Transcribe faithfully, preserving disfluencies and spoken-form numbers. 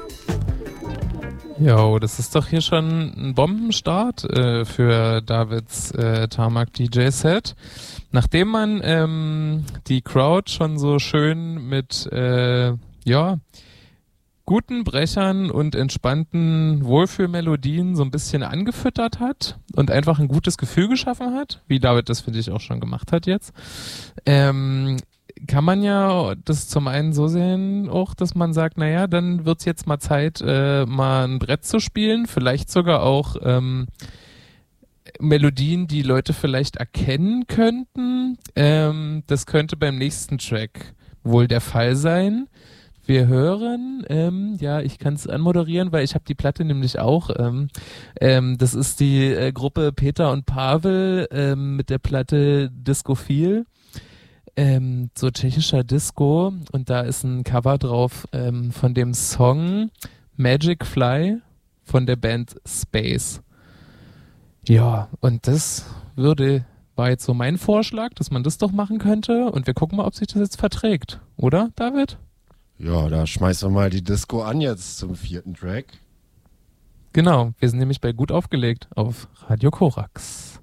Jo, das ist doch hier schon ein Bombenstart äh, für Davids äh, Tarmac D J-Set. Nachdem man ähm, die Crowd schon so schön mit äh, ja guten Brechern und entspannten Wohlfühlmelodien so ein bisschen angefüttert hat und einfach ein gutes Gefühl geschaffen hat, wie David das, finde ich, auch schon gemacht hat jetzt, ähm, kann man ja das zum einen so sehen auch, dass man sagt, naja, dann wird's jetzt mal Zeit, äh, mal ein Brett zu spielen, vielleicht sogar auch ähm, Melodien, die Leute vielleicht erkennen könnten. Ähm, das könnte beim nächsten Track wohl der Fall sein. Wir hören, ähm, ja, ich kann es anmoderieren, weil ich habe die Platte nämlich auch. Ähm, ähm, das ist die äh, Gruppe Peter und Pavel ähm, mit der Platte Discophil. Ähm, so tschechischer Disco, und da ist ein Cover drauf ähm, von dem Song Magic Fly von der Band Space. Ja, und das würde, war jetzt so mein Vorschlag, dass man das doch machen könnte, und wir gucken mal, ob sich das jetzt verträgt. Oder, David? Ja, da schmeißen wir mal die Disco an jetzt zum vierten Track. Genau, wir sind nämlich bei Gut aufgelegt auf Radio Korax.